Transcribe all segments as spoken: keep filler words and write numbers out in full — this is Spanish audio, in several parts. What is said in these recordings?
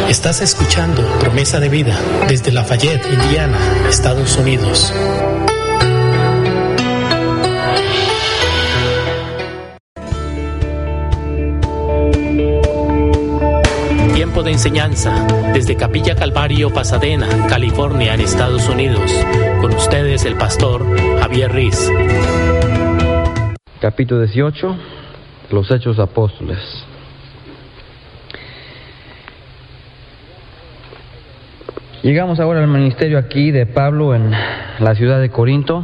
Estás escuchando Promesa de Vida desde Lafayette, Indiana, Estados Unidos. Tiempo de enseñanza desde Capilla Calvario, Pasadena, California, en Estados Unidos. Con ustedes el pastor Javier Riz. Capítulo dieciocho, los Hechos Apóstoles. Llegamos ahora al ministerio aquí de Pablo en la ciudad de Corinto.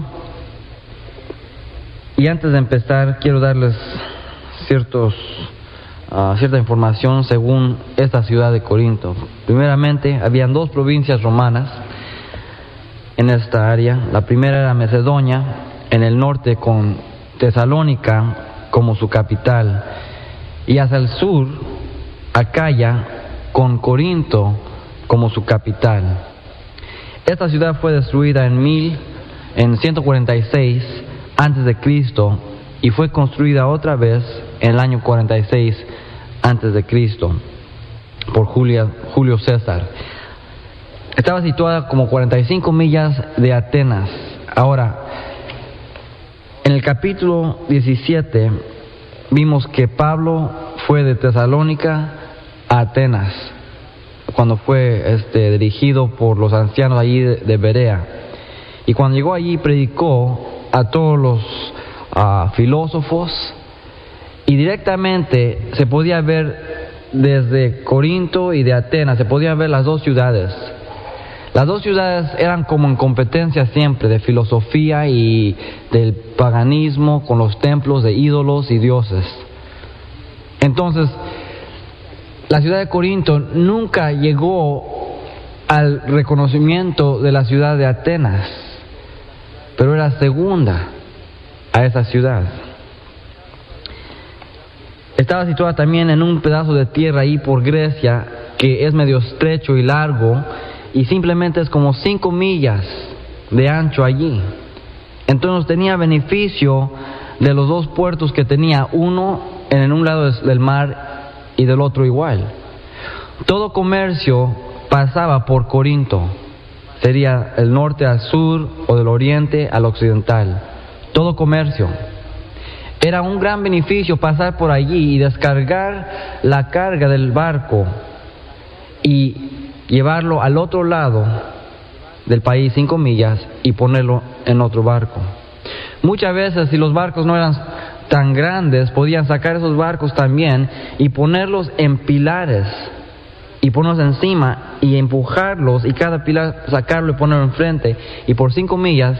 Y antes de empezar, quiero darles ciertos, uh, cierta información según esta ciudad de Corinto. Primeramente, habían dos provincias romanas en esta área. La primera era Macedonia, en el norte, con Tesalónica como su capital. Y hacia el sur, Acaya, con Corinto como su capital. Esta ciudad fue destruida en mil en ciento cuarenta y seis antes de Cristo y fue construida otra vez en el año cuarenta y seis antes de Cristo por Julia, Julio César. Estaba situada como cuarenta y cinco millas de Atenas. Ahora, en el capítulo diecisiete vimos que Pablo fue de Tesalónica a Atenas, cuando fue este, dirigido por los ancianos allí de, de Berea. Y cuando llegó allí predicó a todos los uh, filósofos, y directamente se podía ver desde Corinto y de Atenas, se podían ver las dos ciudades. Las dos ciudades eran como en competencia siempre de filosofía y del paganismo, con los templos de ídolos y dioses. Entonces, la ciudad de Corinto nunca llegó al reconocimiento de la ciudad de Atenas, pero era segunda a esa ciudad. Estaba situada también en un pedazo de tierra ahí por Grecia, que es medio estrecho y largo, y simplemente es como cinco millas de ancho allí. Entonces tenía beneficio de los dos puertos que tenía, uno en un lado del mar y del otro igual. Todo comercio pasaba por Corinto, sería el norte al sur o del oriente al occidental. Todo comercio. Era un gran beneficio pasar por allí y descargar la carga del barco y llevarlo al otro lado del país, cinco millas, y ponerlo en otro barco. Muchas veces, si los barcos no eran tan grandes, podían sacar esos barcos también y ponerlos en pilares y ponerlos encima y empujarlos, y cada pilar sacarlo y ponerlo enfrente, y por cinco millas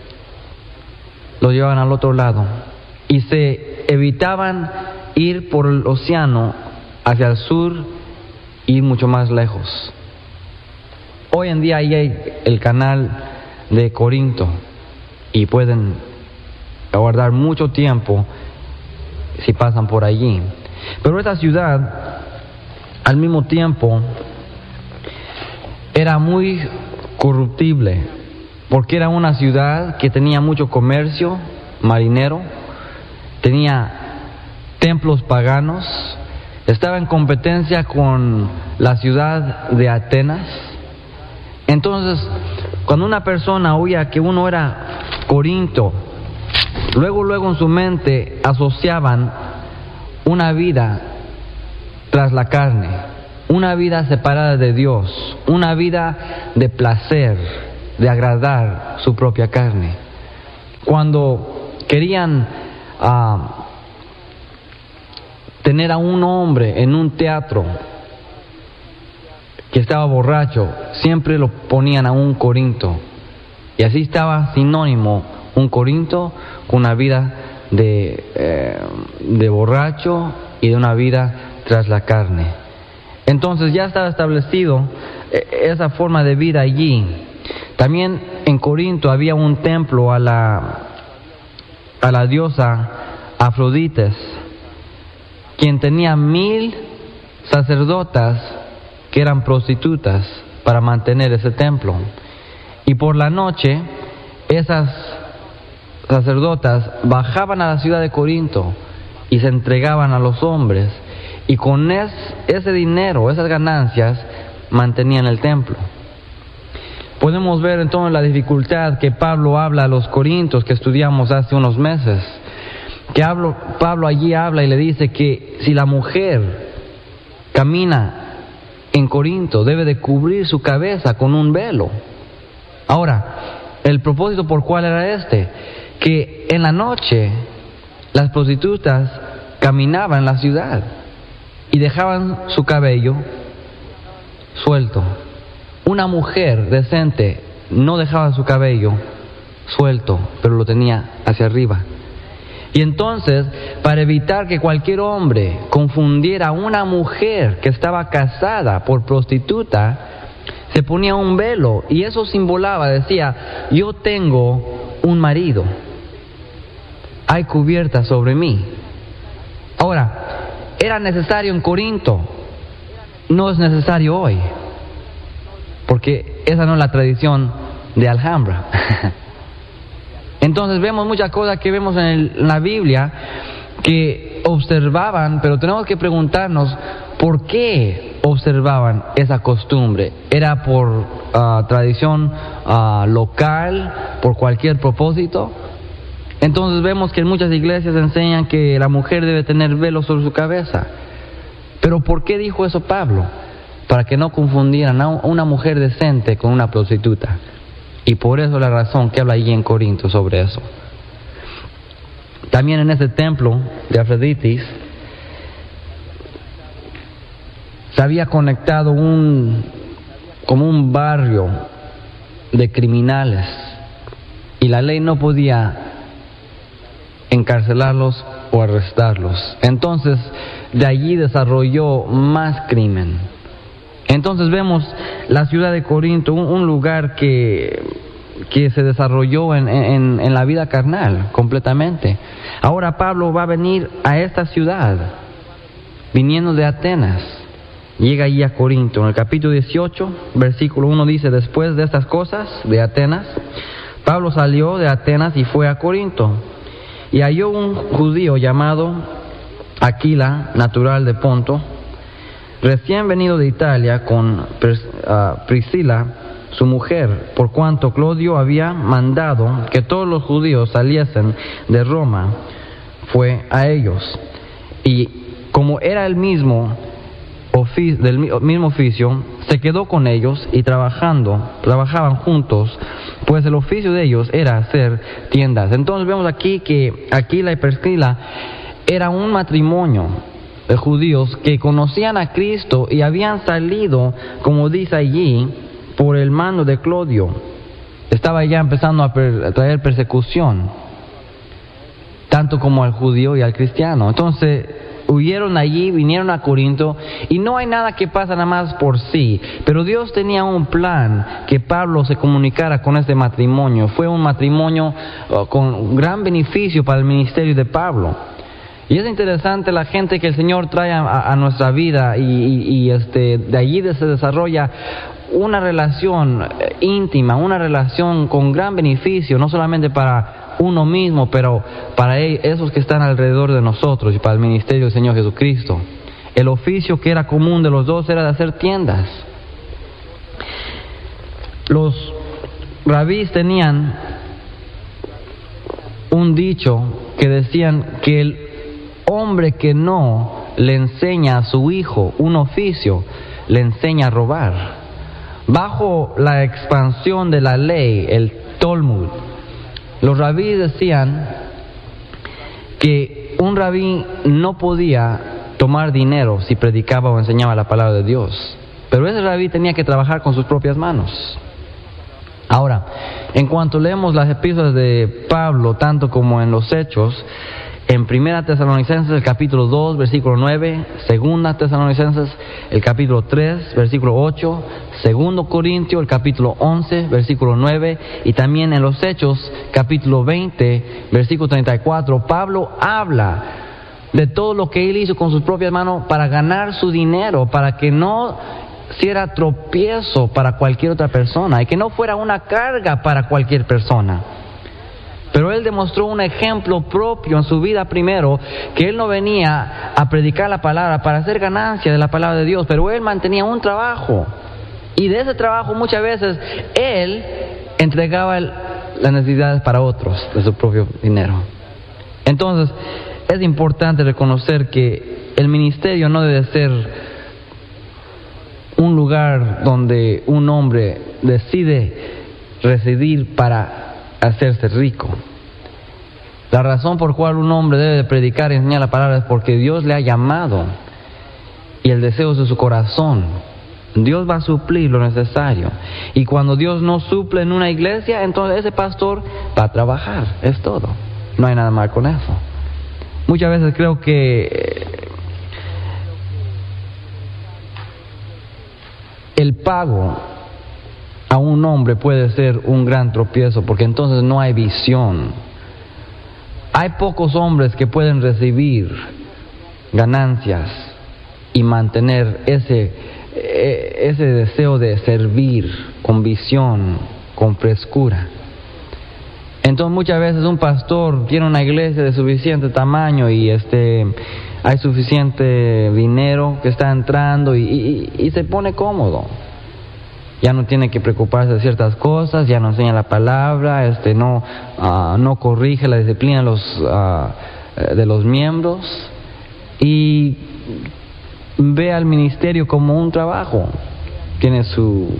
lo llevaban al otro lado y se evitaban ir por el océano hacia el sur y ir mucho más lejos. Hoy en día ahí hay el canal de Corinto y pueden aguardar mucho tiempo si pasan por allí. Pero esta ciudad, al mismo tiempo, era muy corruptible, porque era una ciudad que tenía mucho comercio marinero, tenía templos paganos, estaba en competencia con la ciudad de Atenas. Entonces, cuando una persona oía que uno era Corinto, luego, luego en su mente asociaban una vida tras la carne, una vida separada de Dios, una vida de placer, de agradar su propia carne. Cuando querían uh, tener a un hombre en un teatro que estaba borracho, siempre lo ponían a un Corinto, y así estaba sinónimo un Corinto con una vida de, eh, de borracho y de una vida tras la carne. Entonces ya estaba establecido eh, esa forma de vida allí. También en Corinto había un templo a la, a la diosa Afrodites, quien tenía mil sacerdotas que eran prostitutas para mantener ese templo. Y por la noche, esas sacerdotas bajaban a la ciudad de Corinto y se entregaban a los hombres, y con es, ese dinero, esas ganancias, mantenía en el templo. Podemos ver entonces la dificultad que Pablo habla a los corintios que estudiamos hace unos meses. Que Pablo, Pablo allí habla y le dice que si la mujer camina en Corinto debe de cubrir su cabeza con un velo. Ahora, el propósito por cuál era este, que en la noche las prostitutas caminaban en la ciudad y dejaban su cabello suelto. Una mujer decente no dejaba su cabello suelto, pero lo tenía hacia arriba. Y entonces, para evitar que cualquier hombre confundiera a una mujer que estaba casada por prostituta, se ponía un velo y eso simbolaba, decía, yo tengo un marido, hay cubierta sobre mí. Ahora, era necesario en Corinto, no es necesario hoy, porque esa no es la tradición de Alhambra. Entonces vemos muchas cosas que vemos en, el, en la Biblia que observaban, pero tenemos que preguntarnos por qué observaban esa costumbre. ¿Era por uh, tradición uh, local, por cualquier propósito? Entonces vemos que en muchas iglesias enseñan que la mujer debe tener velo sobre su cabeza. ¿Pero por qué dijo eso Pablo? Para que no confundieran a una mujer decente con una prostituta. Y por eso la razón que habla allí en Corinto sobre eso. También en ese templo de Afroditis se había conectado un como un barrio de criminales y la ley no podía encarcelarlos o arrestarlos. Entonces de allí desarrolló más crimen. Entonces vemos la ciudad de Corinto, un, un lugar que, que se desarrolló en, en, en la vida carnal completamente. Ahora Pablo va a venir a esta ciudad, viniendo de Atenas. Llega allí a Corinto. En el capítulo dieciocho, versículo uno dice, después de estas cosas de Atenas, Pablo salió de Atenas y fue a Corinto. Y halló un judío llamado Aquila, natural de Ponto, recién venido de Italia con Priscila, su mujer, por cuanto Claudio había mandado que todos los judíos saliesen de Roma, fue a ellos. Y como era el mismo oficio, del mismo oficio, se quedó con ellos y trabajando, trabajaban juntos, pues el oficio de ellos era hacer tiendas. Entonces vemos aquí que Aquila y Priscila era un matrimonio de judíos que conocían a Cristo y habían salido, como dice allí, por el mando de Claudio. Estaba ya empezando a, per- a traer persecución, tanto como al judío y al cristiano. Entonces huyeron allí, vinieron a Corinto, y no hay nada que pasa nada más por sí, pero Dios tenía un plan que Pablo se comunicara con este matrimonio. Fue un matrimonio uh, con gran beneficio para el ministerio de Pablo. Y es interesante la gente que el Señor trae a, a nuestra vida y, y, y este, de allí se desarrolla una relación íntima, una relación con gran beneficio, no solamente para uno mismo, pero para esos que están alrededor de nosotros y para el ministerio del Señor Jesucristo. El oficio que era común de los dos era de hacer tiendas. Los rabís tenían un dicho que decían que el hombre que no le enseña a su hijo un oficio, le enseña a robar. Bajo la expansión de la ley, el Talmud, los rabíes decían que un rabí no podía tomar dinero si predicaba o enseñaba la palabra de Dios, pero ese rabí tenía que trabajar con sus propias manos. Ahora, en cuanto leemos las epístolas de Pablo, tanto como en los Hechos, en Primera Tesalonicenses el capítulo dos, versículo nueve, Segunda Tesalonicenses el capítulo tres, versículo ocho, Segundo Corintio el capítulo once, versículo nueve, y también en los Hechos capítulo veinte, versículo treinta y cuatro, Pablo habla de todo lo que él hizo con sus propias manos para ganar su dinero, para que no fuera tropiezo para cualquier otra persona y que no fuera una carga para cualquier persona. Pero él demostró un ejemplo propio en su vida primero, que él no venía a predicar la palabra para hacer ganancia de la palabra de Dios, pero él mantenía un trabajo Y de ese trabajo muchas veces él entregaba el, las necesidades para otros de su propio dinero. Entonces es importante reconocer que el ministerio no debe ser un lugar donde un hombre decide residir para hacerse rico. La razón por cual un hombre debe de predicar y enseñar la palabra es porque Dios le ha llamado y el deseo es de su corazón. Dios va a suplir lo necesario. Y cuando Dios no suple en una iglesia, entonces ese pastor va a trabajar. Es todo. No hay nada mal con eso. Muchas veces creo que el pago a un hombre puede ser un gran tropiezo, porque entonces no hay visión. Hay pocos hombres que pueden recibir ganancias y mantener ese, ese deseo de servir con visión, con frescura. Entonces muchas veces un pastor tiene una iglesia de suficiente tamaño y este hay suficiente dinero que está entrando y, y, y se pone cómodo. Ya no tiene que preocuparse de ciertas cosas, ya no enseña la palabra, este no uh, no corrige la disciplina de los, uh, de los miembros y ve al ministerio como un trabajo. Tiene su,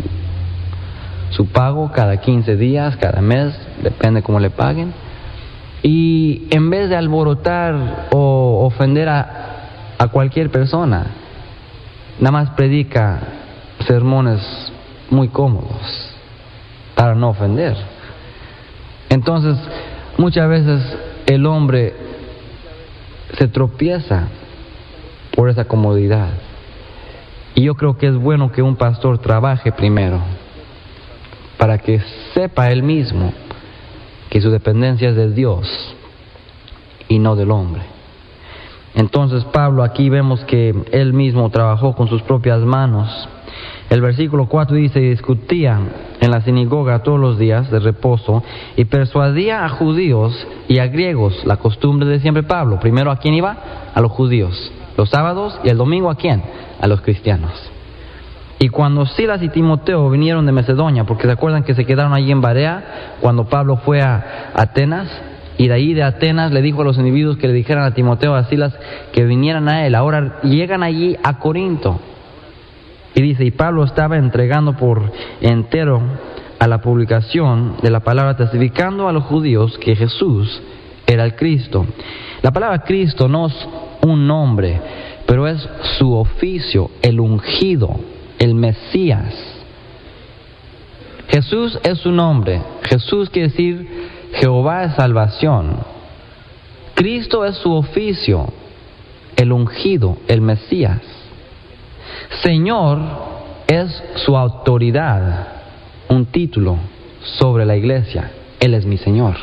su pago cada quince días, cada mes, depende cómo le paguen. Y en vez de alborotar o ofender a, a cualquier persona, nada más predica sermones muy cómodos para no ofender. Entonces muchas veces el hombre se tropieza por esa comodidad, y yo creo que es bueno que un pastor trabaje primero para que sepa él mismo que su dependencia es de Dios y no del hombre. Entonces Pablo aquí vemos que él mismo trabajó con sus propias manos. El versículo cuatro dice: y discutía en la sinagoga todos los días de reposo y persuadía a judíos y a griegos. La costumbre de siempre Pablo. Primero, ¿a quién iba? A los judíos. Los sábados, y el domingo, ¿a quién? A los cristianos. Y cuando Silas y Timoteo vinieron de Macedonia, porque se acuerdan que se quedaron allí en Berea cuando Pablo fue a Atenas, y de ahí de Atenas le dijo a los individuos que le dijeran a Timoteo, a Silas, que vinieran a él. Ahora llegan allí a Corinto. Y dice: y Pablo estaba entregando por entero a la publicación de la palabra, testificando a los judíos que Jesús era el Cristo. La palabra Cristo no es un nombre, pero es su oficio, el ungido, el Mesías. Jesús es su nombre. Jesús quiere decir Jehová es salvación. Cristo es su oficio, el ungido, el Mesías. Señor es su autoridad, un título sobre la iglesia. Él es mi Señor.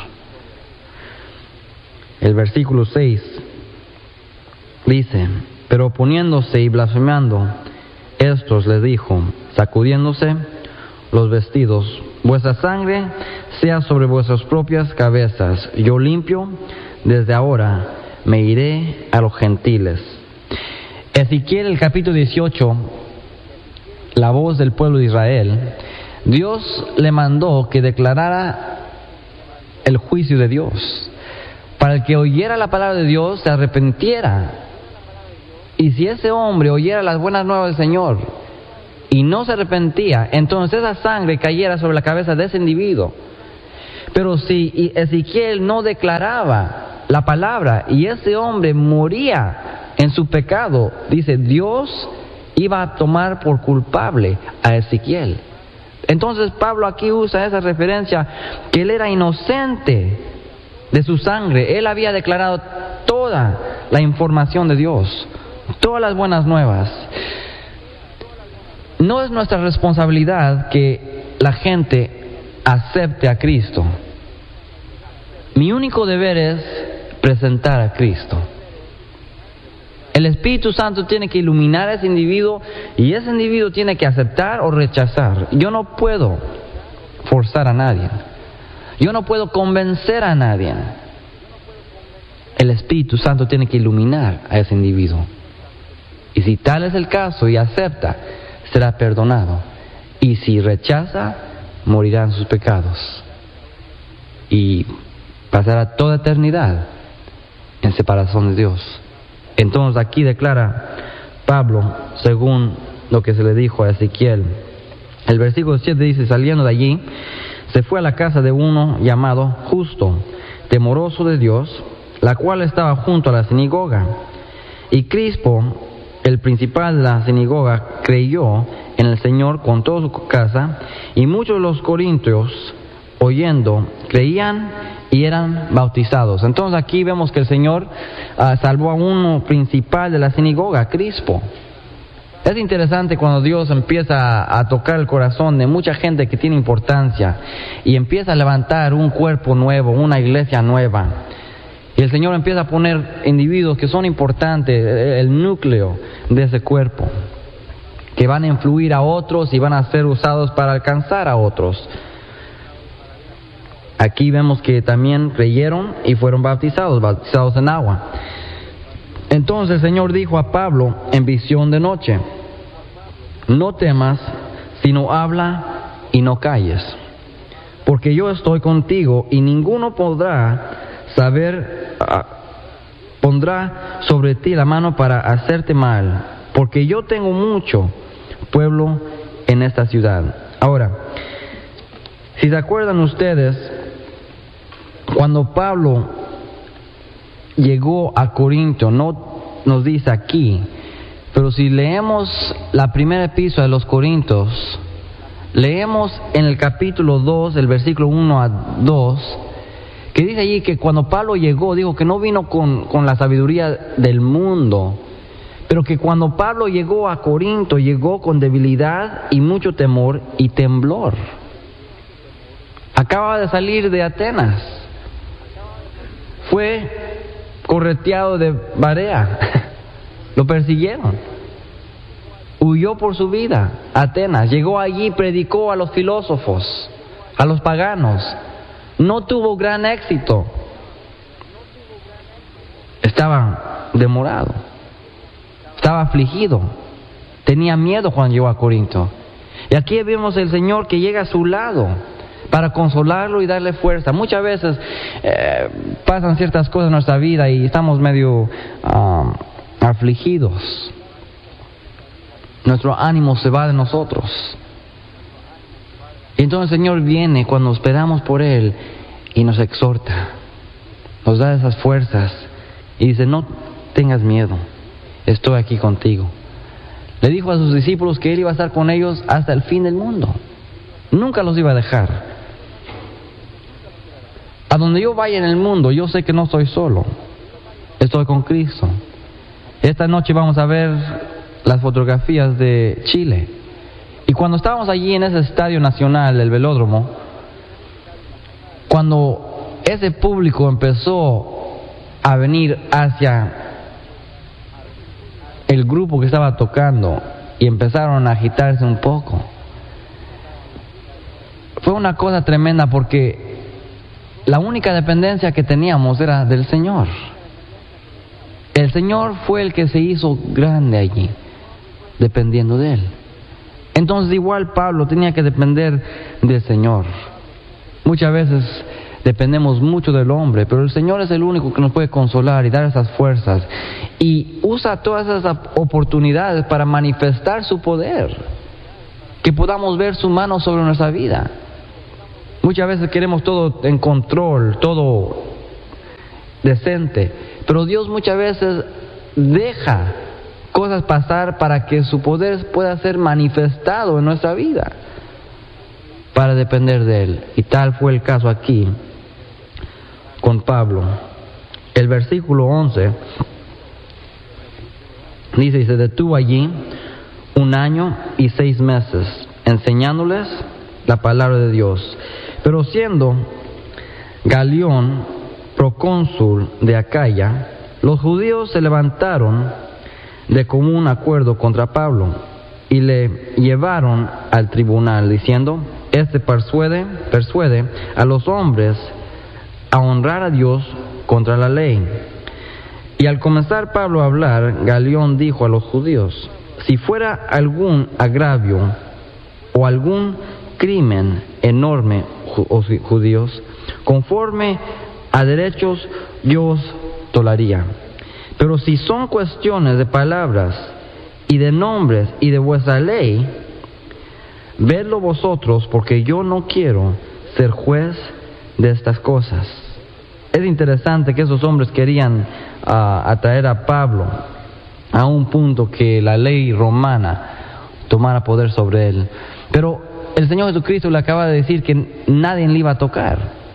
El versículo seis dice: pero oponiéndose y blasfemando, estos les dijo, sacudiéndose los vestidos: vuestra sangre sea sobre vuestras propias cabezas. Yo limpio, desde ahora me iré a los gentiles. Ezequiel, el capítulo dieciocho, la voz del pueblo de Israel, Dios le mandó que declarara el juicio de Dios, para el que oyera la palabra de Dios se arrepintiera. Y si ese hombre oyera las buenas nuevas del Señor y no se arrepentía, entonces esa sangre cayera sobre la cabeza de ese individuo. Pero si Ezequiel no declaraba la palabra y ese hombre moría en su pecado, dice, Dios iba a tomar por culpable a Ezequiel. Entonces Pablo aquí usa esa referencia, que él era inocente de su sangre. Él había declarado toda la información de Dios, todas las buenas nuevas. No es nuestra responsabilidad que la gente acepte a Cristo. Mi único deber es presentar a Cristo. El Espíritu Santo tiene que iluminar a ese individuo y ese individuo tiene que aceptar o rechazar. Yo no puedo forzar a nadie. Yo no puedo convencer a nadie. El Espíritu Santo tiene que iluminar a ese individuo. Y si tal es el caso y acepta, será perdonado. y si rechaza, morirá en sus pecados y pasará toda eternidad en separación de Dios. Entonces aquí declara Pablo, según lo que se le dijo a Ezequiel, el versículo siete dice: saliendo de allí, se fue a la casa de uno llamado Justo, temoroso de Dios, la cual estaba junto a la sinagoga. Y Crispo, el principal de la sinagoga, creyó en el Señor con toda su casa, y muchos de los corintios, oyendo, creían y eran bautizados. Entonces aquí vemos que el Señor uh, salvó a uno principal de la sinagoga, Crispo. Es interesante cuando Dios empieza a, a tocar el corazón de mucha gente que tiene importancia y empieza a levantar un cuerpo nuevo, una iglesia nueva. Y el Señor empieza a poner individuos que son importantes, el núcleo de ese cuerpo, que van a influir a otros y van a ser usados para alcanzar a otros. Aquí vemos que también creyeron y fueron bautizados, bautizados en agua. Entonces el Señor dijo a Pablo en visión de noche: no temas, sino habla y no calles, porque yo estoy contigo y ninguno podrá saber, uh, pondrá sobre ti la mano para hacerte mal, porque yo tengo mucho pueblo en esta ciudad. Ahora, si se acuerdan ustedes, cuando Pablo llegó a Corinto, no nos dice aquí, pero si leemos la primera epístola de los Corintios, leemos en el capítulo dos, el versículo uno a dos, que dice allí que cuando Pablo llegó, dijo que no vino con, con la sabiduría del mundo, pero que cuando Pablo llegó a Corinto, llegó con debilidad y mucho temor y temblor. Acaba de salir de Atenas, fue correteado de Barea, lo persiguieron, huyó por su vida a Atenas, llegó allí, predicó a los filósofos, a los paganos, no tuvo gran éxito, estaba demorado, estaba afligido, tenía miedo cuando llegó a Corinto. Y aquí vemos el Señor que llega a su lado para consolarlo y darle fuerza. Muchas veces eh, pasan ciertas cosas en nuestra vida y estamos medio uh, afligidos. Nuestro ánimo se va de nosotros. Y entonces el Señor viene cuando esperamos por Él y nos exhorta, nos da esas fuerzas y dice: no tengas miedo, estoy aquí contigo. Le dijo a sus discípulos que Él iba a estar con ellos hasta el fin del mundo, nunca los iba a dejar. A donde yo vaya en el mundo, yo sé que no estoy solo, estoy con Cristo. Esta noche vamos a ver las fotografías de Chile. Y cuando estábamos allí en ese estadio nacional, el velódromo, cuando ese público empezó a venir hacia el grupo que estaba tocando y empezaron a agitarse un poco, fue una cosa tremenda, porque la única dependencia que teníamos era del Señor. El Señor fue el que se hizo grande allí, dependiendo de Él. Entonces igual Pablo tenía que depender del Señor. Muchas veces dependemos mucho del hombre, pero el Señor es el único que nos puede consolar y dar esas fuerzas. Y usa todas esas oportunidades para manifestar su poder, que podamos ver su mano sobre nuestra vida. Muchas veces queremos todo en control, todo decente, pero Dios muchas veces deja cosas pasar para que su poder pueda ser manifestado en nuestra vida, para depender de Él. Y tal fue el caso aquí con Pablo. El versículo once dice: y se detuvo allí un año y seis meses, enseñándoles la palabra de Dios. Pero siendo Galión procónsul de Acaya, los judíos se levantaron de común acuerdo contra Pablo y le llevaron al tribunal, diciendo: este persuade, persuade a los hombres a honrar a Dios contra la ley. Y al comenzar Pablo a hablar, Galión dijo a los judíos: si fuera algún agravio o algún crimen enorme, oh judíos, conforme a derechos yo os toleraría. Pero si son cuestiones de palabras y de nombres y de vuestra ley, vedlo vosotros, porque yo no quiero ser juez de estas cosas. Es interesante que esos hombres querían uh, atraer a Pablo a un punto que la ley romana tomara poder sobre él. Pero el Señor Jesucristo le acaba de decir que nadie le iba a tocar.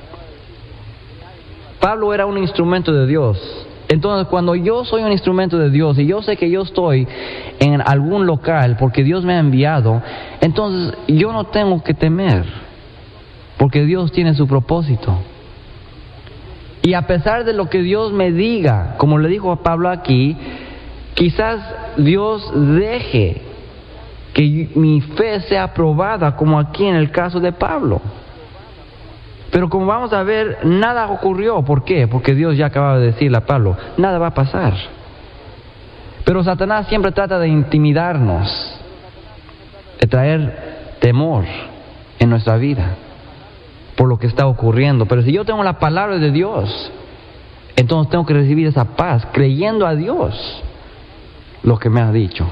Pablo era un instrumento de Dios. Entonces, cuando yo soy un instrumento de Dios y yo sé que yo estoy en algún local porque Dios me ha enviado, entonces yo no tengo que temer, porque Dios tiene su propósito. Y a pesar de lo que Dios me diga, como le dijo a Pablo aquí, quizás Dios deje que mi fe sea probada, como aquí en el caso de Pablo. Pero como vamos a ver, nada ocurrió. ¿Por qué? Porque Dios ya acababa de decirle a Pablo, nada va a pasar. Pero Satanás siempre trata de intimidarnos, de traer temor en nuestra vida por lo que está ocurriendo. Pero si yo tengo la palabra de Dios, entonces tengo que recibir esa paz, creyendo a Dios lo que me ha dicho.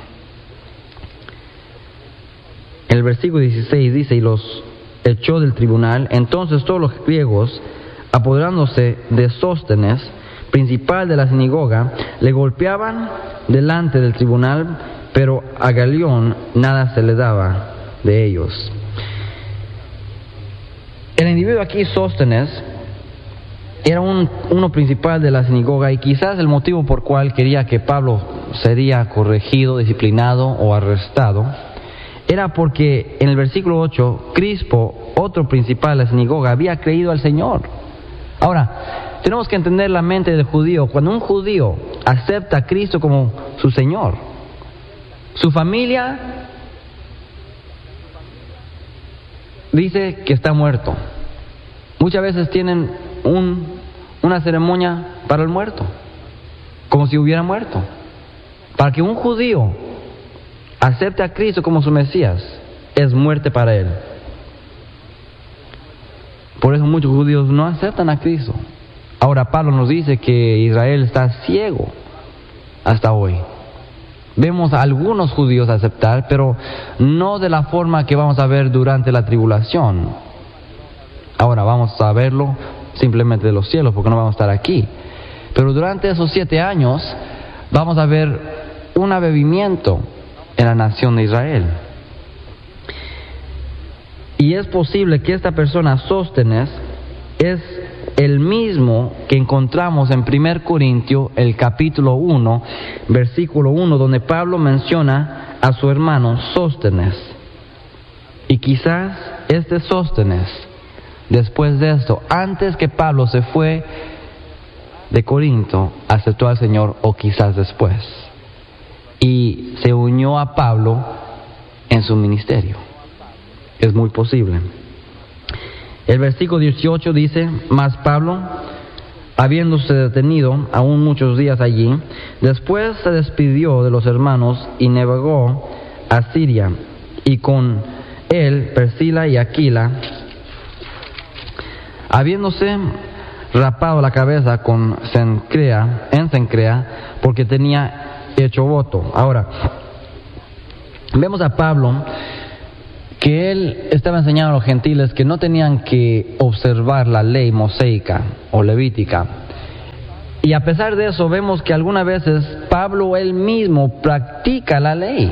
El versículo dieciséis dice, y los echó del tribunal. Entonces todos los griegos, apoderándose de Sóstenes, principal de la sinagoga, le golpeaban delante del tribunal, pero a Galión nada se le daba de ellos. El individuo aquí, Sóstenes, era un, uno principal de la sinagoga, y quizás el motivo por cual quería que Pablo sería corregido, disciplinado o arrestado era porque en el versículo ocho, Crispo, otro principal de la sinagoga, había creído al Señor. Ahora, tenemos que entender la mente del judío. Cuando un judío acepta a Cristo como su Señor, su familia dice que está muerto. Muchas veces tienen un, una ceremonia para el muerto, como si hubiera muerto. Para que un judío acepte a Cristo como su Mesías, es muerte para él. Por eso muchos judíos no aceptan a Cristo. Ahora Pablo nos dice que Israel está ciego hasta hoy. Vemos a algunos judíos aceptar, pero no de la forma que vamos a ver durante la tribulación. Ahora vamos a verlo simplemente de los cielos, porque no vamos a estar aquí. Pero durante esos siete años vamos a ver un avivamiento en la nación de Israel. Y es posible que esta persona, Sóstenes, es el mismo que encontramos en primer Corintios, el capítulo uno, versículo uno, donde Pablo menciona a su hermano Sóstenes. Y quizás este Sóstenes, después de esto, antes que Pablo se fue de Corinto, aceptó al Señor, o quizás después, y se unió a Pablo en su ministerio. Es muy posible. El versículo dieciocho dice, mas Pablo, habiéndose detenido aún muchos días allí, después se despidió de los hermanos y navegó a Siria, y con él Priscila y Aquila, habiéndose rapado la cabeza con Cencrea, en Cencrea, porque tenía hecho voto. Ahora, vemos a Pablo que él estaba enseñando a los gentiles que no tenían que observar la ley mosaica o levítica. Y a pesar de eso, vemos que algunas veces Pablo él mismo practica la ley.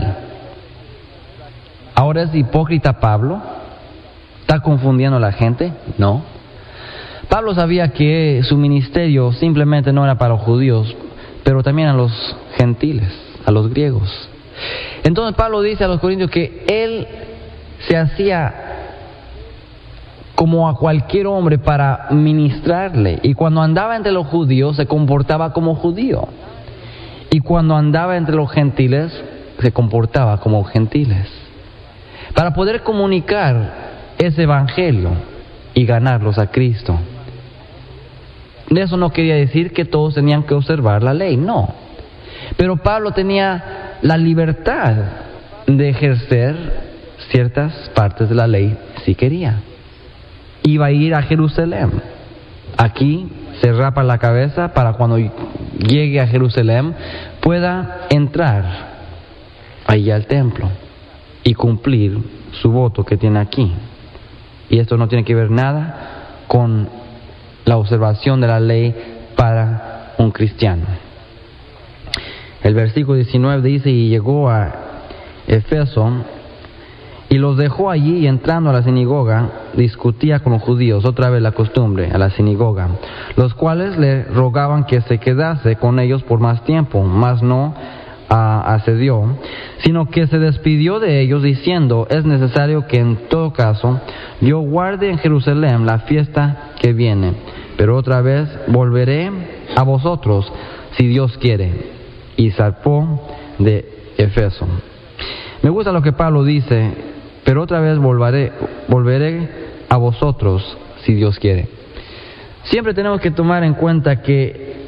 ¿Ahora es hipócrita Pablo? ¿Está confundiendo a la gente? No. Pablo sabía que su ministerio simplemente no era para los judíos, pero también a los gentiles, a los griegos. Entonces Pablo dice a los corintios que él se hacía como a cualquier hombre para ministrarle, y cuando andaba entre los judíos se comportaba como judío, y cuando andaba entre los gentiles se comportaba como gentiles, para poder comunicar ese evangelio y ganarlos a Cristo. De eso no quería decir que todos tenían que observar la ley, no. Pero Pablo tenía la libertad de ejercer ciertas partes de la ley sí quería. Iba a ir a Jerusalén. Aquí se rapa la cabeza para cuando llegue a Jerusalén pueda entrar ahí al templo y cumplir su voto que tiene aquí. Y esto no tiene que ver nada con la observación de la ley para un cristiano. El versículo diecinueve dice: y llegó a Éfeso y los dejó allí, y entrando a la sinagoga discutía con los judíos, otra vez la costumbre, a la sinagoga, los cuales le rogaban que se quedase con ellos por más tiempo, mas no a, accedió, sino que se despidió de ellos diciendo: es necesario que en todo caso yo guarde en Jerusalén la fiesta que viene, pero otra vez volveré a vosotros si Dios quiere. Y zarpó de Éfeso. Me gusta lo que Pablo dice: pero otra vez volveré, volveré a vosotros si Dios quiere. Siempre tenemos que tomar en cuenta que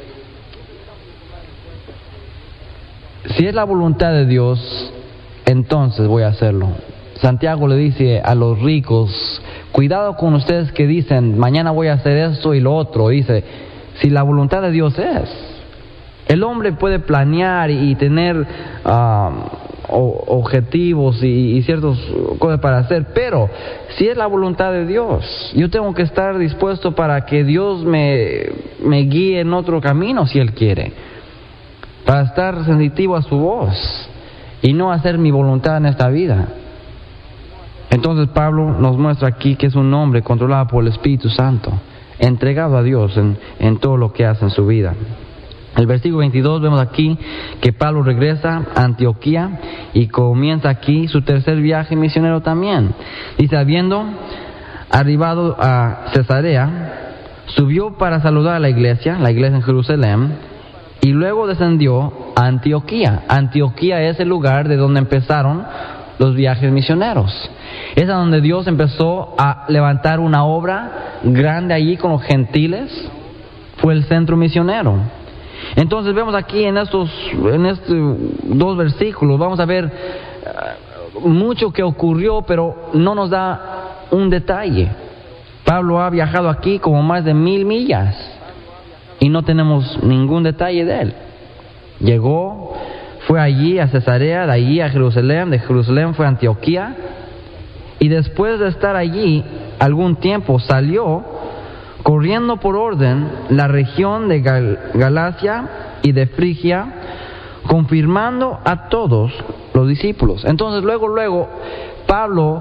si es la voluntad de Dios, entonces voy a hacerlo. Santiago le dice a los ricos: cuidado con ustedes que dicen mañana voy a hacer esto y lo otro. Dice, si la voluntad de Dios es. El hombre puede planear y tener uh, objetivos y, y ciertas cosas para hacer, pero si es la voluntad de Dios, yo tengo que estar dispuesto para que Dios me, me guíe en otro camino si Él quiere, para estar sensitivo a su voz y no hacer mi voluntad en esta vida. Entonces Pablo nos muestra aquí que es un hombre controlado por el Espíritu Santo, entregado a Dios en, en todo lo que hace en su vida. El versículo veintidós vemos aquí que Pablo regresa a Antioquía y comienza aquí su tercer viaje misionero también. Dice: habiendo arribado a Cesarea, subió para saludar a la iglesia, la iglesia en Jerusalén, y luego descendió a Antioquía. Antioquía es el lugar de donde empezaron los viajes misioneros. Es a donde Dios empezó a levantar una obra grande allí con los gentiles. Fue el centro misionero. Entonces vemos aquí en estos, en estos dos versículos, vamos a ver uh, mucho que ocurrió, pero no nos da un detalle. Pablo ha viajado aquí como más de mil millas y no tenemos ningún detalle de él. Llegó, fue allí a Cesarea, de allí a Jerusalén, de Jerusalén fue a Antioquía, y después de estar allí algún tiempo salió corriendo por orden la región de Gal- Galacia y de Frigia, confirmando a todos los discípulos. Entonces luego, luego, Pablo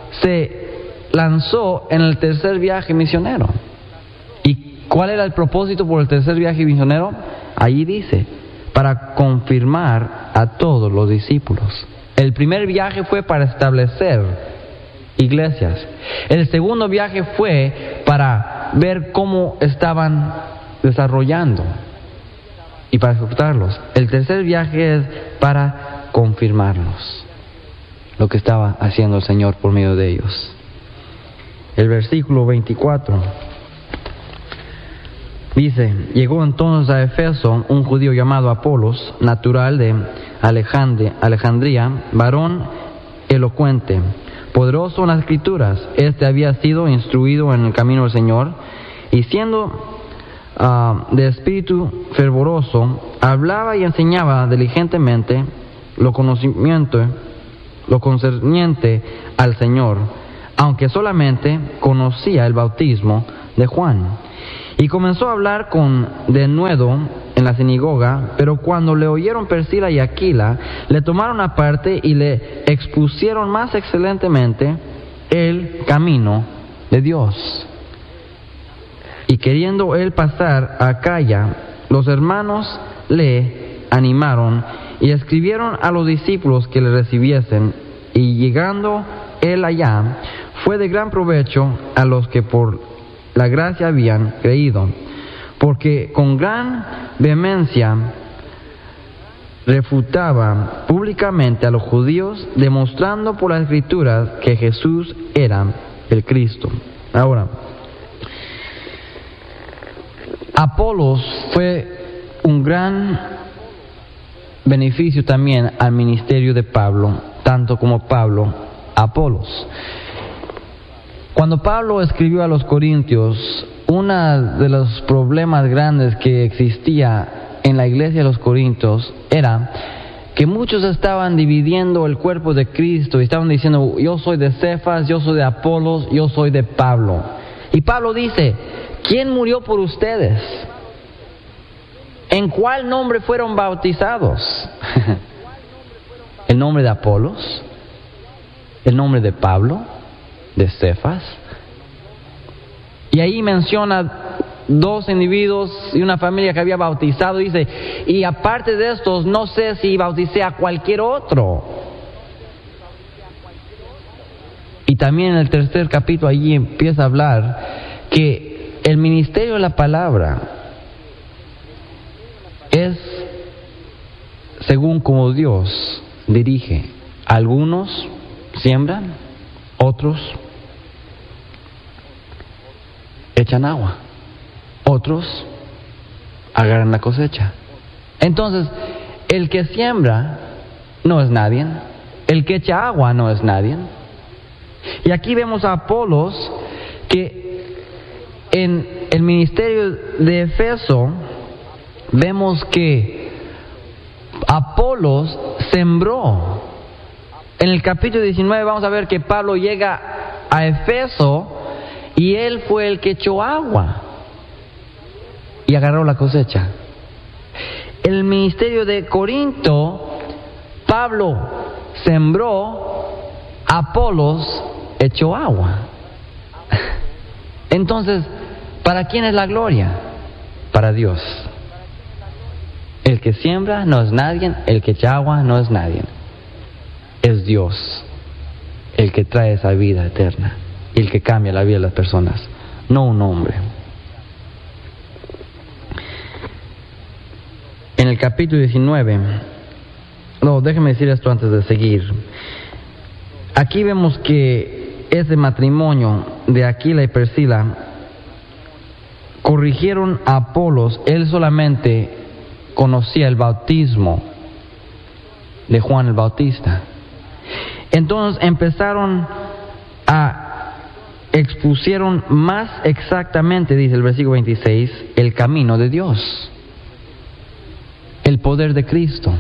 se lanzó en el tercer viaje misionero. ¿Y cuál era el propósito por el tercer viaje misionero? Allí dice, para confirmar a todos los discípulos. El primer viaje fue para establecer iglesias. El segundo viaje fue para ver cómo estaban desarrollando y para ejecutarlos. El tercer viaje es para confirmarlos, lo que estaba haciendo el Señor por medio de ellos. El versículo veinticuatro dice: llegó entonces a Éfeso un judío llamado Apolos, natural de Alejandría, varón elocuente, poderoso en las Escrituras. Este había sido instruido en el camino del Señor, y siendo uh, de espíritu fervoroso, hablaba y enseñaba diligentemente lo conocimiento, lo concerniente al Señor, aunque solamente conocía el bautismo de Juan. Y comenzó a hablar con denuedo en la sinagoga, pero cuando le oyeron Priscila y Aquila, le tomaron aparte y le expusieron más excelentemente el camino de Dios. Y queriendo él pasar a Acaya, los hermanos le animaron y escribieron a los discípulos que le recibiesen, y llegando él allá, fue de gran provecho a los que por la gracia habían creído, porque con gran vehemencia refutaba públicamente a los judíos, demostrando por las Escrituras que Jesús era el Cristo. Ahora, Apolos fue un gran beneficio también al ministerio de Pablo, tanto como Pablo Apolos. Cuando Pablo escribió a los Corintios, uno de los problemas grandes que existía en la iglesia de los Corintios era que muchos estaban dividiendo el cuerpo de Cristo y estaban diciendo: yo soy de Cefas, yo soy de Apolos, yo soy de Pablo. Y Pablo dice: ¿quién murió por ustedes? ¿En cuál nombre fueron bautizados? ¿El nombre de Apolos? ¿El nombre de Pablo? ¿De Cefas? Y ahí menciona dos individuos y una familia que había bautizado. Dice: y aparte de estos, no sé si bauticé a cualquier otro. Y también en el tercer capítulo allí empieza a hablar que el ministerio de la palabra es según como Dios dirige. Algunos siembran, otros echan agua, otros agarran la cosecha. Entonces, el que siembra no es nadie, el que echa agua no es nadie. Y aquí vemos a Apolos, que en el ministerio de Efeso vemos que Apolos sembró. En el capítulo diecinueve vamos a ver que Pablo llega a Efeso y él fue el que echó agua y agarró la cosecha. En el ministerio de Corinto, Pablo sembró, Apolos echó agua. Entonces, ¿para quién es la gloria? Para Dios. El que siembra no es nadie, el que echa agua no es nadie. Es Dios el que trae esa vida eterna, el que cambia la vida de las personas, no un hombre. En el capítulo diecinueve, no, déjeme decir esto antes de seguir. Aquí vemos que ese matrimonio de Aquila y Priscila corrigieron a Apolos. Él solamente conocía el bautismo de Juan el Bautista. Entonces empezaron a expusieron más exactamente, dice el versículo veintiséis, el camino de Dios, el poder de Cristo.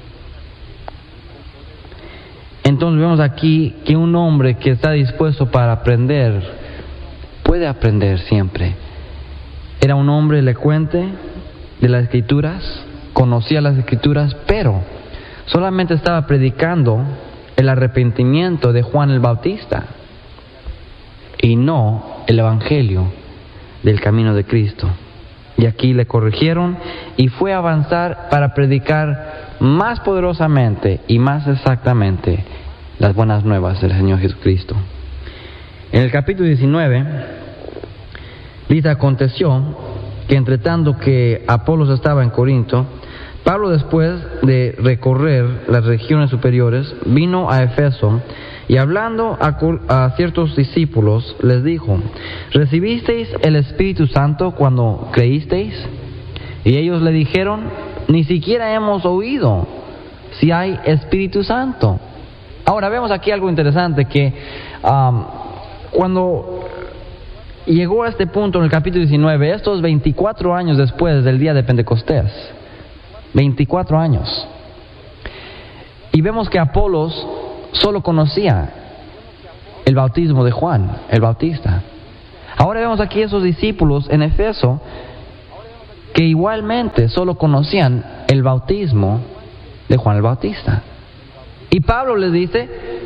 Entonces vemos aquí que un hombre que está dispuesto para aprender, puede aprender siempre. Era un hombre elocuente de las Escrituras, conocía las Escrituras, pero solamente estaba predicando el arrepentimiento de Juan el Bautista y no el Evangelio del camino de Cristo. Y aquí le corrigieron y fue a avanzar para predicar más poderosamente y más exactamente las buenas nuevas del Señor Jesucristo. En el capítulo diecinueve dice: aconteció que entre tanto que Apolos estaba en Corinto, Pablo, después de recorrer las regiones superiores, vino a Efeso y hablando a, a ciertos discípulos les dijo: ¿recibisteis el Espíritu Santo cuando creísteis? Y ellos le dijeron: ni siquiera hemos oído si hay Espíritu Santo. Ahora vemos aquí algo interesante, que um, cuando llegó a este punto en el capítulo diecinueve, estos veinticuatro años después del día de Pentecostés, veinticuatro años, y vemos que Apolos solo conocía el bautismo de Juan el Bautista. Ahora vemos aquí esos discípulos en Efeso que igualmente solo conocían el bautismo de Juan el Bautista. Y Pablo les dice: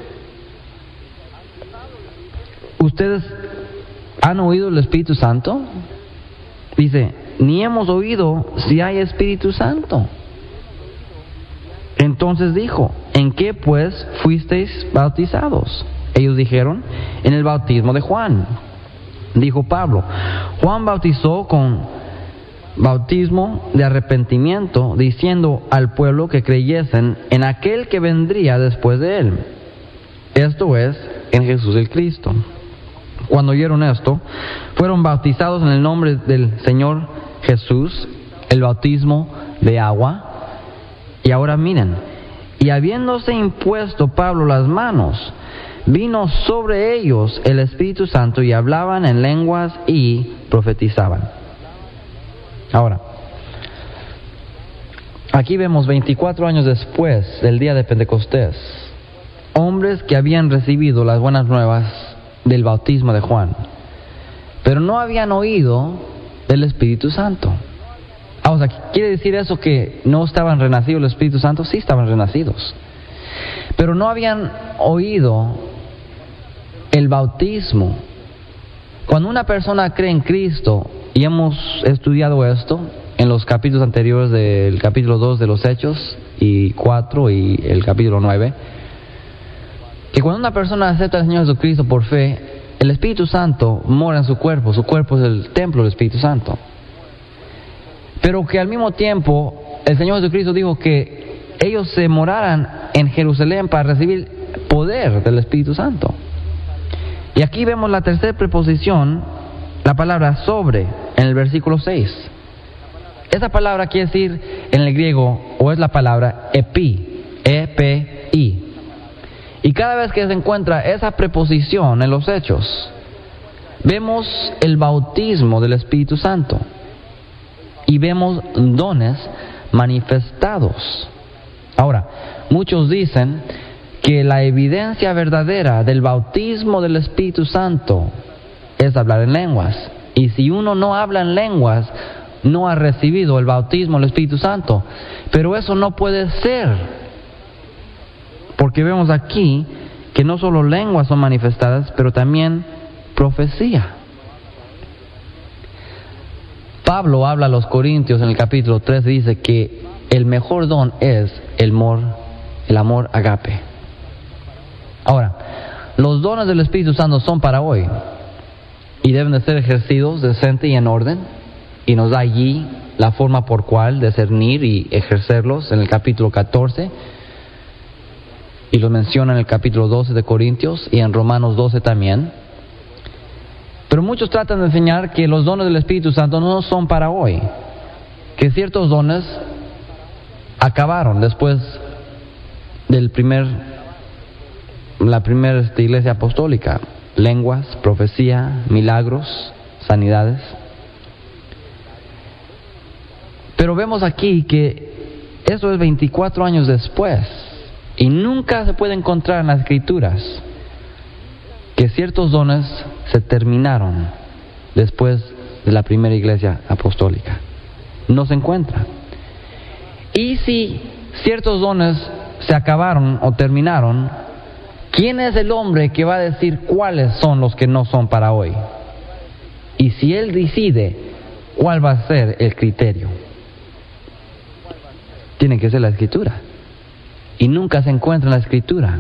¿ustedes han oído el Espíritu Santo? Dice: ni hemos oído si hay Espíritu Santo. Entonces dijo: ¿en qué pues fuisteis bautizados? Ellos dijeron: en el bautismo de Juan. Dijo Pablo: Juan bautizó con bautismo de arrepentimiento, diciendo al pueblo que creyesen en aquel que vendría después de él, esto es, en Jesús el Cristo. Cuando oyeron esto, fueron bautizados en el nombre del Señor Jesús, el bautismo de agua. Y ahora miren: y habiéndose impuesto Pablo las manos, vino sobre ellos el Espíritu Santo y hablaban en lenguas y profetizaban. Ahora, aquí vemos veinticuatro años después del día de Pentecostés, hombres que habían recibido las buenas nuevas del bautismo de Juan, pero no habían oído del Espíritu Santo. Ah, o sea, ¿quiere decir eso que no estaban renacidos el Espíritu Santo? Sí estaban renacidos, pero no habían oído el bautismo. Cuando una persona cree en Cristo, y hemos estudiado esto en los capítulos anteriores del capítulo dos de los Hechos, y cuatro y el capítulo nueve, que cuando una persona acepta al Señor Jesucristo por fe, el Espíritu Santo mora en su cuerpo, su cuerpo es el templo del Espíritu Santo. Pero que al mismo tiempo el Señor Jesucristo dijo que ellos se moraran en Jerusalén para recibir poder del Espíritu Santo. Y aquí vemos la tercera preposición, la palabra sobre, en el versículo seis. Esa palabra quiere decir en el griego, o es la palabra epi, E P I. Y cada vez que se encuentra esa preposición en los Hechos, vemos el bautismo del Espíritu Santo y vemos dones manifestados. Ahora, muchos dicen que la evidencia verdadera del bautismo del Espíritu Santo es hablar en lenguas. Y si uno no habla en lenguas, no ha recibido el bautismo del Espíritu Santo. Pero eso no puede ser, porque vemos aquí que no solo lenguas son manifestadas, pero también profecía. Pablo habla a los Corintios en el capítulo tres y dice que el mejor don es el amor, el amor agape. Ahora, los dones del Espíritu Santo son para hoy y deben de ser ejercidos decente y en orden, y nos da allí la forma por cual discernir y ejercerlos en el capítulo catorce, y lo menciona en el capítulo doce de Corintios y en Romanos doce también. Pero muchos tratan de enseñar que los dones del Espíritu Santo no son para hoy, que ciertos dones acabaron después del primer, la primera este, iglesia apostólica: lenguas, profecía, milagros, sanidades. Pero vemos aquí que eso es veinticuatro años después, y nunca se puede encontrar en las Escrituras que ciertos dones se terminaron después de la primera iglesia apostólica. No se encuentra. Y si ciertos dones se acabaron o terminaron, ¿quién es el hombre que va a decir cuáles son los que no son para hoy? Y si él decide, ¿cuál va a ser el criterio? Tiene que ser la Escritura. Y nunca se encuentra en la Escritura.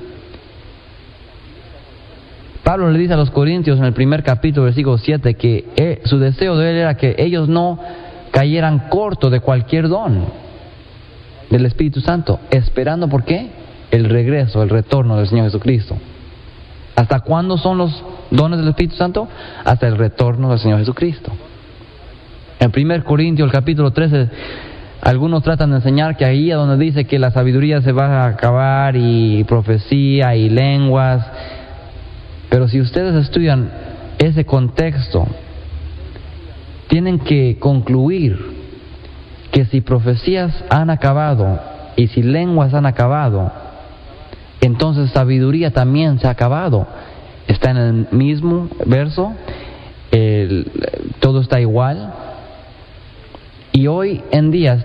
Pablo le dice a los Corintios en el primer capítulo, versículo siete, que él, su deseo de él era que ellos no cayeran corto de cualquier don del Espíritu Santo, esperando, ¿por qué? El regreso, el retorno del Señor Jesucristo. ¿Hasta cuándo son los dones del Espíritu Santo? Hasta el retorno del Señor Jesucristo. En primer Corintios, el capítulo trece, algunos tratan de enseñar que ahí es donde dice que la sabiduría se va a acabar, y profecía y lenguas. Pero si ustedes estudian ese contexto, tienen que concluir que si profecías han acabado y si lenguas han acabado, entonces sabiduría también se ha acabado. Está en el mismo verso, el, todo está igual. Y hoy en día